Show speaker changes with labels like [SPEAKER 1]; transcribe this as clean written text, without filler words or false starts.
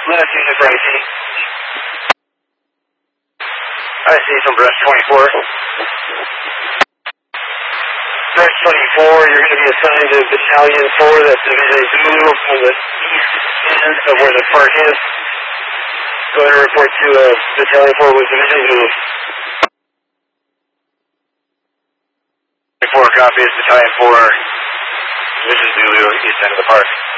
[SPEAKER 1] Last unit for IC. IC from Breast 24. Breast 24, you're going to be assigned to Battalion 4, that's Division Zulu, on the east end of where the park is. Go ahead and report to Battalion 4 with Division Zulu. 24 copies, Battalion 4, Division Zulu, east end of the park.